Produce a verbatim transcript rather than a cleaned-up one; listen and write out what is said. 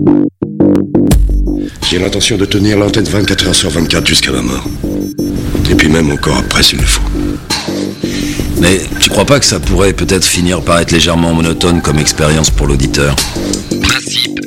J'ai l'intention de tenir l'antenne vingt-quatre heures sur vingt-quatre jusqu'à ma mort. Et puis même encore après s'il le faut. Mais tu crois pas que ça pourrait peut-être finir par être légèrement monotone comme expérience pour l'auditeur ? Principe